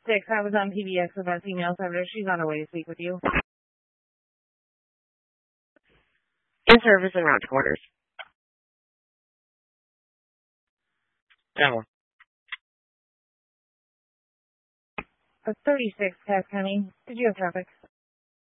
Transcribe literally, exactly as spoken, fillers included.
thirty-six, I was on P B X with our female servitor. She's on her way to speak with you. In service and route to quarters. General. A thirty-six, Cass County. Did you have traffic?